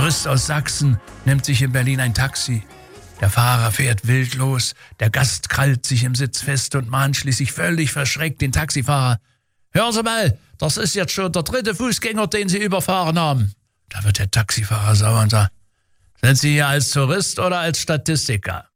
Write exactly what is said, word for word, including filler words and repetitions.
Tourist aus Sachsen nimmt sich in Berlin ein Taxi. Der Fahrer fährt wild los, der Gast krallt sich im Sitz fest und mahnt schließlich völlig verschreckt den Taxifahrer. Hören Sie mal, das ist jetzt schon der dritte Fußgänger, den Sie überfahren haben. Da wird der Taxifahrer sauer und sagt, sind Sie hier als Tourist oder als Statistiker?